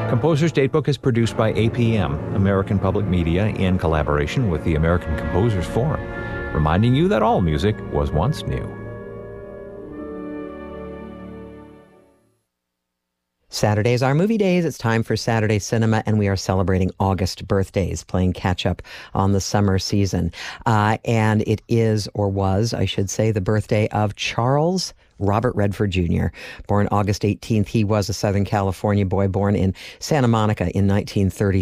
Composer's Datebook is produced by APM, American Public Media, in collaboration with the American Composers Forum, reminding you that all music was once new. Saturdays are movie days. It's time for Saturday Cinema, and we are celebrating August birthdays, playing catch-up on the summer season. And it is, or was, I should say, the birthday of Charles Robert Redford Jr. Born August 18th, he was a Southern California boy born in Santa Monica in 1930.